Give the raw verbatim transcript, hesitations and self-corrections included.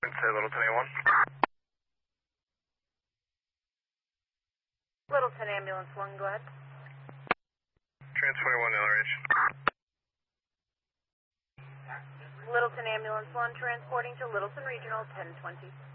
Say Littleton A one. Littleton Ambulance one, go ahead. Trans twenty-one L R H. Littleton Ambulance one, transporting to Littleton Regional ten twenty.